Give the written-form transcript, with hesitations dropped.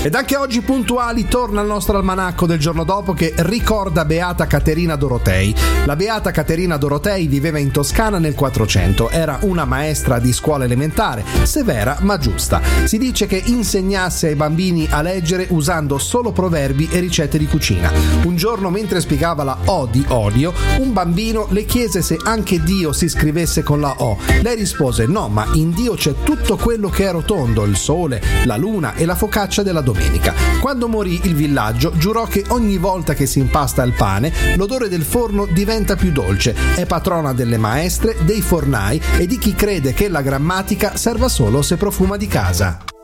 Ed anche oggi puntuali torna il nostro almanacco del giorno dopo che ricorda Beata Caterina Dorotei. La Beata Caterina Dorotei viveva in Toscana nel 400, era una maestra di scuola elementare, severa ma giusta. Si dice che insegnasse ai bambini a leggere usando solo proverbi e ricette di cucina. Un giorno, mentre spiegava la O di olio, un bambino le chiese se anche Dio si scrivesse con la O. Lei rispose: no, ma in Dio c'è tutto quello che è rotondo, il sole, la luna e la focaccia della domenica. Quando morì, il villaggio giurò che ogni volta che si impasta il pane, l'odore del forno diventa più dolce. È patrona delle maestre, dei fornai e di chi crede che la grammatica serva solo se profuma di casa.